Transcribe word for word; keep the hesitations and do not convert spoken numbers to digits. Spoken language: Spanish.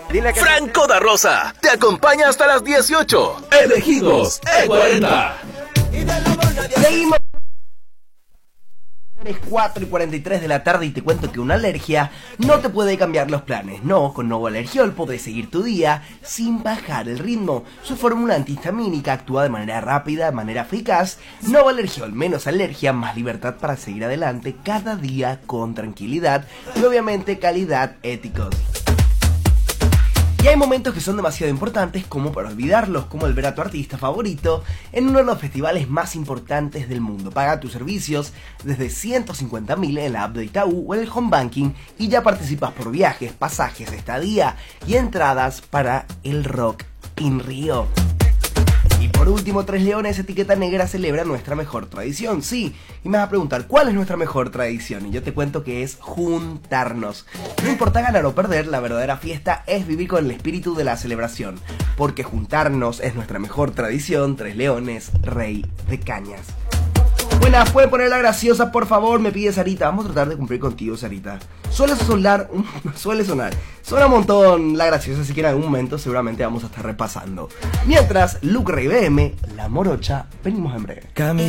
Dile que Franco da Rosa te acompaña hasta las dieciocho. Elegidos E cuarenta. Seguimos. Es cuatro y cuarenta y tres de la tarde y te cuento que una alergia no te puede cambiar los planes. No, con Novo Alergiol podés seguir tu día sin bajar el ritmo. Su fórmula antihistamínica actúa de manera rápida, de manera eficaz. Novo Alergiol, menos alergia, más libertad para seguir adelante cada día con tranquilidad y obviamente calidad éticos. Y hay momentos que son demasiado importantes como para olvidarlos, como el ver a tu artista favorito en uno de los festivales más importantes del mundo. Paga tus servicios desde ciento cincuenta mil en la app de Itaú o en el home banking y ya participas por viajes, pasajes, estadía y entradas para el Rock in Rio. Y por último, Tres Leones Etiqueta Negra celebra nuestra mejor tradición, sí. Y me vas a preguntar, ¿cuál es nuestra mejor tradición? Y yo te cuento que es juntarnos. No importa ganar o perder, la verdadera fiesta es vivir con el espíritu de la celebración. Porque juntarnos es nuestra mejor tradición. Tres Leones, Rey de Cañas. Buenas, ¿puede poner la graciosa, por favor? Me pide Sarita. Vamos a tratar de cumplir contigo, Sarita. Suele sonar, suele sonar. Suena un montón la graciosa, así que en algún momento seguramente vamos a estar repasando. Mientras, Luke Rey B M, La Morocha, venimos en breve.